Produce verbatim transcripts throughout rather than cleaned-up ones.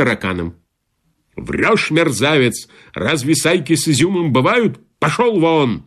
тараканом. «Врешь, мерзавец! Разве сайки с изюмом бывают? Пошел вон!»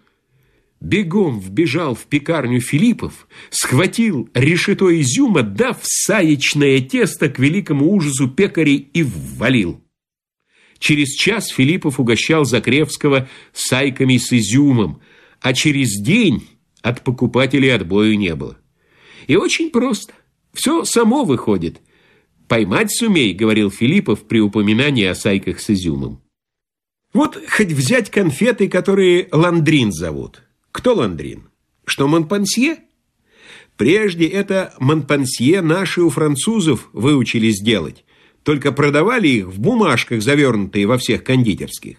Бегом вбежал в пекарню Филиппов, схватил решето изюма, дав саечное тесто к великому ужасу пекарей и ввалил. Через час Филиппов угощал Закревского сайками с изюмом, а через день от покупателей отбою не было. И очень просто. Все само выходит. «Поймать сумей», — говорил Филиппов при упоминании о сайках с изюмом. Вот хоть взять конфеты, которые Ландрин зовут. Кто Ландрин? Что Монпансье? Прежде это Монпансье наши у французов выучились делать, только продавали их в бумажках, завернутые во всех кондитерских.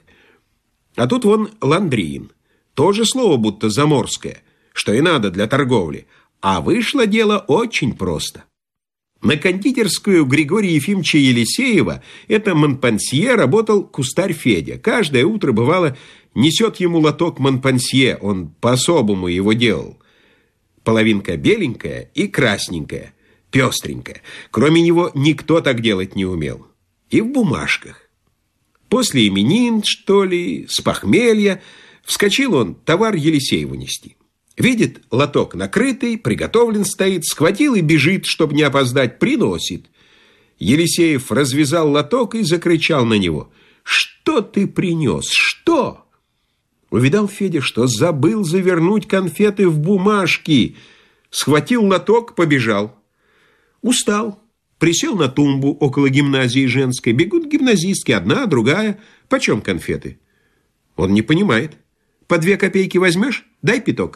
А тут вон Ландрин. Тоже слово будто заморское, что и надо для торговли. А вышло дело очень просто. На кондитерскую Григория Ефимовича Елисеева это Монпансье работал кустарь Федя. Каждое утро, бывало, несет ему лоток Монпансье, он по-особому его делал. Половинка беленькая и красненькая, пестренькая. Кроме него никто так делать не умел. И в бумажках. После именин, что ли, с похмелья, вскочил он товар Елисееву нести. Видит, лоток накрытый, приготовлен стоит, схватил и бежит, чтобы не опоздать, приносит. Елисеев развязал лоток и закричал на него: «Что ты принес? Что?» Увидал Федя, что забыл завернуть конфеты в бумажки. Схватил лоток, побежал. Устал. Присел на тумбу около гимназии женской. Бегут гимназистки, одна, другая. Почем конфеты? Он не понимает. По две копейки возьмешь? Дай пяток.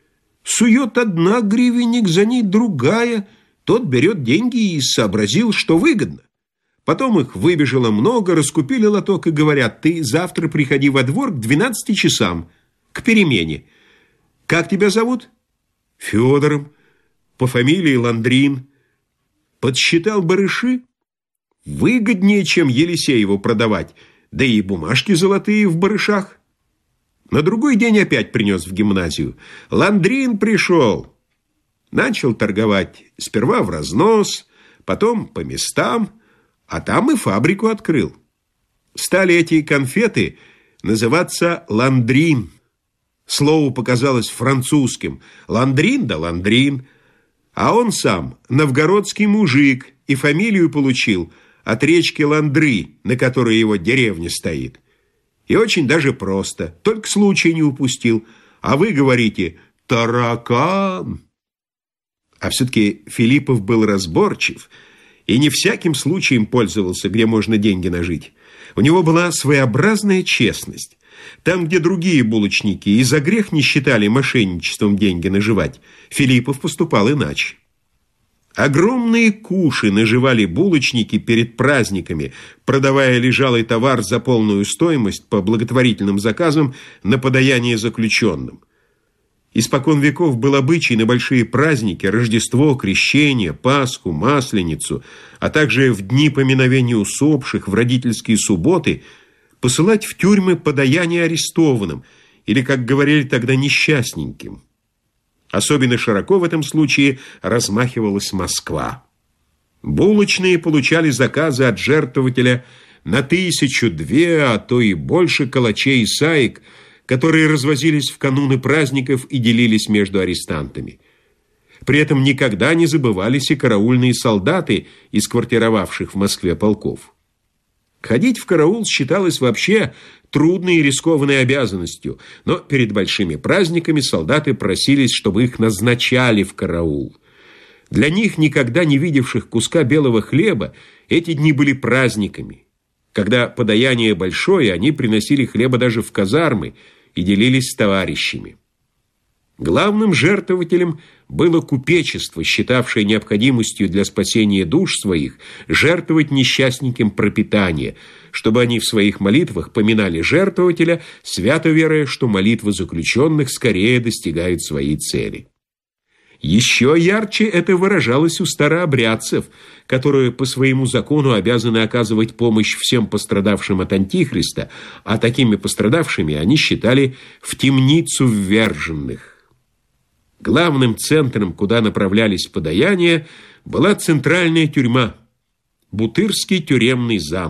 Сует одна гривенник, за ней другая. Тот берет деньги и сообразил, что выгодно. Потом их выбежало много, раскупили лоток и говорят: «Ты завтра приходи во двор к двенадцати часам, к перемене». «Как тебя зовут?» «Федором, по фамилии Ландрин». Подсчитал барыши. Выгоднее, чем Елисееву продавать, да и бумажки золотые в барышах. На другой день опять принес в гимназию. Ландрин пришел. Начал торговать сперва в разнос, потом по местам, а там и фабрику открыл. Стали эти конфеты называться Ландрин. Слово показалось французским. Ландрин да Ландрин. А он сам новгородский мужик и фамилию получил от речки Ландры, на которой его деревня стоит. И очень даже просто, только случай не упустил. А вы говорите «таракан». А все-таки Филиппов был разборчив и не всяким случаем пользовался, где можно деньги нажить. У него была своеобразная честность. Там, где другие булочники и за грех не считали мошенничеством деньги наживать, Филиппов поступал иначе. Огромные куши наживали булочники перед праздниками, продавая лежалый товар за полную стоимость по благотворительным заказам на подаяние заключенным. Испокон веков был обычай на большие праздники, Рождество, Крещение, Пасху, Масленицу, а также в дни поминовения усопших, в родительские субботы посылать в тюрьмы подаяние арестованным или, как говорили тогда, несчастненьким. Особенно широко в этом случае размахивалась Москва. Булочные получали заказы от жертвователя на тысячу, две, а то и больше калачей и саек, которые развозились в кануны праздников и делились между арестантами. При этом никогда не забывались и караульные солдаты из квартировавших в Москве полков. Ходить в караул считалось вообще трудной и рискованной обязанностью, но перед большими праздниками солдаты просились, чтобы их назначали в караул. Для них, никогда не видевших куска белого хлеба, эти дни были праздниками. Когда подаяние большое, они приносили хлеба даже в казармы и делились с товарищами. Главным жертвователем было купечество, считавшее необходимостью для спасения душ своих жертвовать несчастненьким пропитание, чтобы они в своих молитвах поминали жертвователя, свято веруя, что молитвы заключенных скорее достигают своей цели. Еще ярче это выражалось у старообрядцев, которые по своему закону обязаны оказывать помощь всем пострадавшим от Антихриста, а такими пострадавшими они считали в темницу вверженных. Главным центром, куда направлялись подаяния, была центральная тюрьма, Бутырский тюремный замок.